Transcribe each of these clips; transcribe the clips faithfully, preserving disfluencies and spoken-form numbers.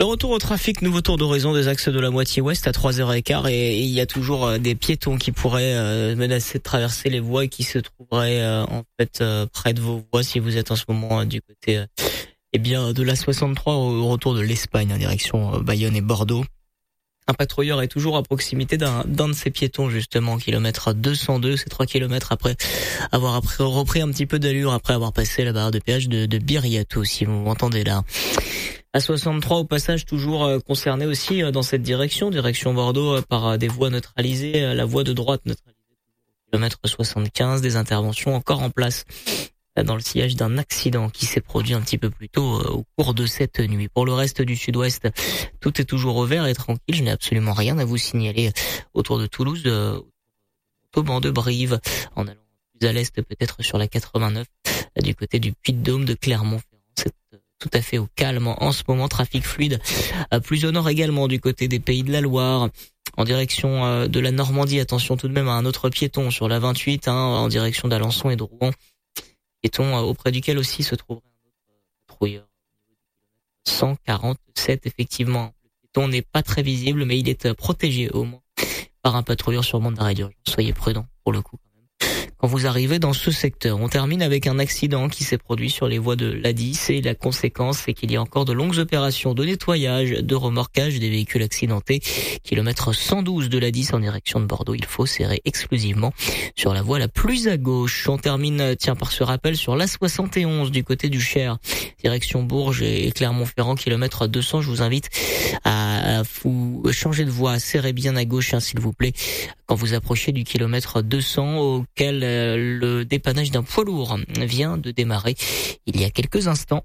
De retour au trafic, nouveau tour d'horizon des axes de la moitié ouest à trois heures quinze et il y a toujours des piétons qui pourraient euh, menacer de traverser les voies et qui se trouveraient euh, en fait euh, près de vos voies si vous êtes en ce moment euh, du côté euh, eh bien de la soixante-trois au retour de l'Espagne en direction euh, Bayonne et Bordeaux. Un patrouilleur est toujours à proximité d'un, d'un de ces piétons justement, kilomètre deux cent deux, c'est trois kilomètres après avoir après, repris un petit peu d'allure après avoir passé la barre de péage de, de Biriatou, si vous m'entendez là. À soixante-trois au passage toujours euh, concerné aussi euh, dans cette direction, direction Bordeaux euh, par euh, des voies neutralisées, euh, la voie de droite neutralisée, kilomètre soixante-quinze, des interventions encore en place euh, dans le sillage d'un accident qui s'est produit un petit peu plus tôt euh, au cours de cette nuit. Pour le reste du sud-ouest, tout est toujours au vert et tranquille, je n'ai absolument rien à vous signaler autour de Toulouse, euh, au banc de Brive, en allant plus à l'est peut-être sur la quatre-vingt-neuf, euh, du côté du Puy-de-Dôme, de Clermont-Ferrand. C'est tout à fait au calme en ce moment, trafic fluide plus au nord également du côté des Pays de la Loire en direction de la Normandie. Attention tout de même à un autre piéton sur la vingt-huit hein, en direction d'Alençon et de Rouen, piéton auprès duquel aussi se trouverait un autre patrouilleur. cent quarante-sept effectivement, le piéton n'est pas très visible mais il est protégé au moins par un patrouilleur sur bande d'arrêt d'urgence. Soyez prudents pour le coup. Quand vous arrivez dans ce secteur, on termine avec un accident qui s'est produit sur les voies de l'A dix et la conséquence c'est qu'il y a encore de longues opérations de nettoyage, de remorquage des véhicules accidentés. Kilomètre cent douze de l'A dix en direction de Bordeaux, il faut serrer exclusivement sur la voie la plus à gauche. On termine, tiens, par ce rappel sur l'A soixante et onze du côté du Cher, direction Bourges et Clermont-Ferrand, kilomètre deux cents. Je vous invite à vous changer de voie, serrez bien à gauche, hein, s'il vous plaît, quand vous approchez du kilomètre deux cents auquel le dépannage d'un poids lourd vient de démarrer il y a quelques instants.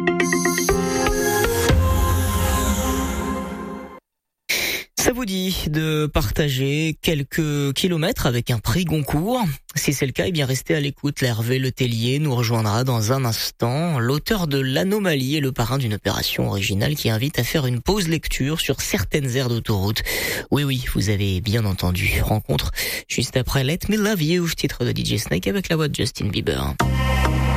Ça vous dit de partager quelques kilomètres avec un prix Goncourt? Si c'est le cas, eh bien restez à l'écoute. Hervé Letellier nous rejoindra dans un instant. L'auteur de L'Anomalie est le parrain d'une opération originale qui invite à faire une pause lecture sur certaines aires d'autoroute. Oui, oui, vous avez bien entendu. Rencontre juste après Let Me Love You, titre de D J Snake avec la voix de Justin Bieber.